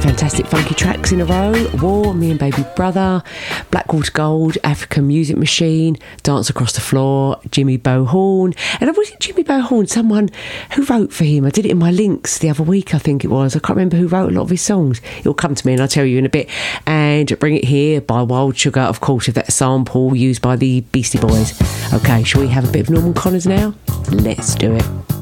fantastic funky tracks in a row. War, Me and Baby Brother, Blackwater Gold, African Music Machine, Dance Across the Floor, Jimmy Bohorn. And I was Jimmy Bohorn, someone who wrote for him. I did it in my links the other week, I think it was. I can't remember who wrote a lot of his songs. It'll come to me and I'll tell you in a bit. And Bring It Here by Wild Sugar, of course, with that sample used by the Beastie Boys. Okay, shall we have a bit of Norman Connors now? Let's do it.